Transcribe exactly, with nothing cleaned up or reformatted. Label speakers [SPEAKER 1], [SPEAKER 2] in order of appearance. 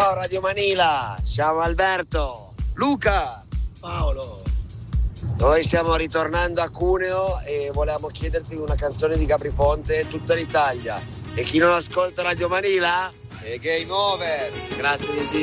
[SPEAKER 1] Ciao Radio Manila, siamo Alberto,
[SPEAKER 2] Luca,
[SPEAKER 1] Paolo. Noi stiamo ritornando a Cuneo e volevamo chiederti una canzone di Gabry Ponte, Tutta l'Italia. E chi non ascolta Radio Manila?
[SPEAKER 2] e game over.
[SPEAKER 1] Grazie Luigi.